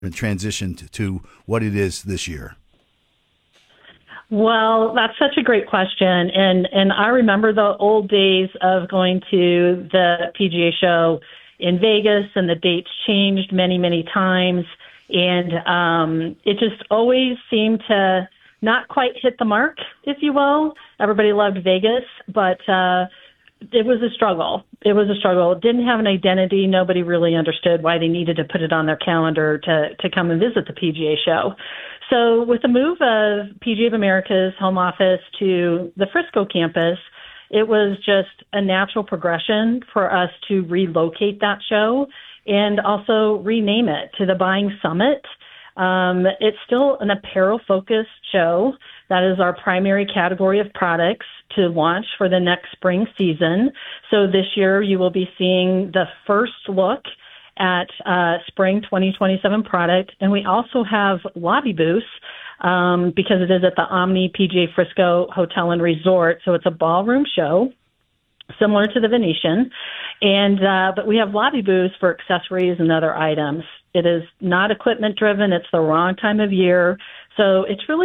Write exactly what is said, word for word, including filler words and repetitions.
transitioned to what it is this year? Well, that's such a great question. And and I remember the old days of going to the P G A show in Vegas, and the dates changed many, many times. And um, it just always seemed to not quite hit the mark, if you will. Everybody loved Vegas, but uh, it was a struggle. It was a struggle. It didn't have an identity. Nobody really understood why they needed to put it on their calendar to, to come and visit the P G A show. So with the move of P G A of America's home office to the Frisco campus, it was just a natural progression for us to relocate that show and also rename it to the Buying Summit. Um, it's still an apparel-focused show. That is our primary category of products to launch for the next spring season. So this year you will be seeing the first look at uh, spring twenty twenty-seven product. And we also have lobby booths um, because it is at the Omni P G A Frisco Hotel and Resort. So it's a ballroom show similar to the Venetian. And uh, but we have lobby booths for accessories and other items. It is not equipment driven. It's the wrong time of year. So it's really